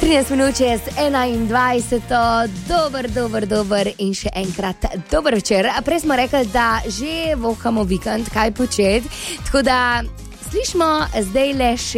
13 minut čez 21. Dober in še enkrat dober večer. Prej smo rekli, da že vohamo vikend, kaj početi. Tako da slišimo zdaj le še